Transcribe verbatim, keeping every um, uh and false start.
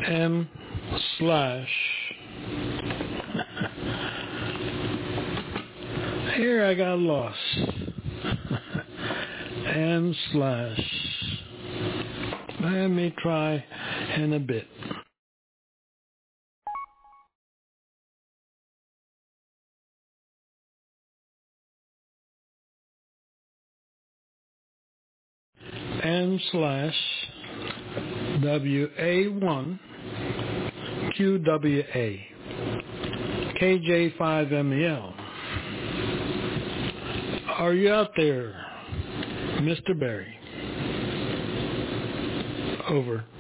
M slash. Here I got lost. M slash. Let me try in a bit. N slash W A one Q W A K J five M E L. Are you out there, Mister Barry? Over.